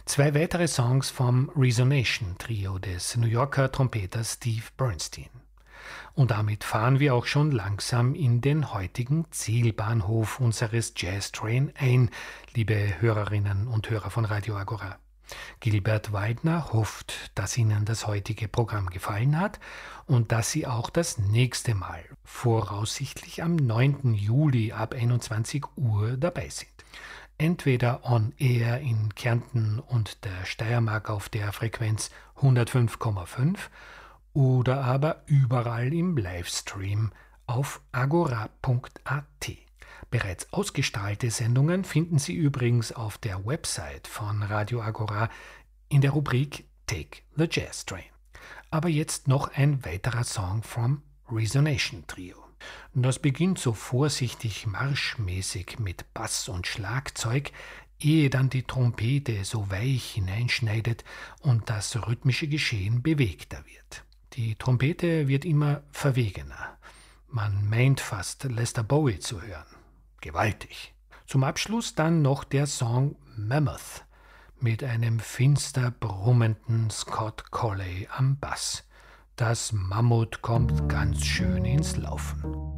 Zwei weitere Songs vom Resonation Trio des New Yorker Trompeters Steve Bernstein. Und damit fahren wir auch schon langsam in den heutigen Zielbahnhof unseres Jazz Train ein, liebe Hörerinnen und Hörer von Radio Agora. Gilbert Weidner hofft, dass Ihnen das heutige Programm gefallen hat und dass Sie auch das nächste Mal, voraussichtlich am 9. Juli ab 21 Uhr, dabei sind. Entweder on air in Kärnten und der Steiermark auf der Frequenz 105,5 oder aber überall im Livestream auf agora.at. Bereits ausgestrahlte Sendungen finden Sie übrigens auf der Website von Radio Agora in der Rubrik Take the Jazz Train. Aber jetzt noch ein weiterer Song vom Resonation Trio. Das beginnt so vorsichtig marschmäßig mit Bass und Schlagzeug, ehe dann die Trompete so weich hineinschneidet und das rhythmische Geschehen bewegter wird. Die Trompete wird immer verwegener. Man meint fast Lester Bowie zu hören. Gewaltig. Zum Abschluss dann noch der Song Mammoth mit einem finster brummenden Scott Colley am Bass. Das Mammut kommt ganz schön ins Laufen.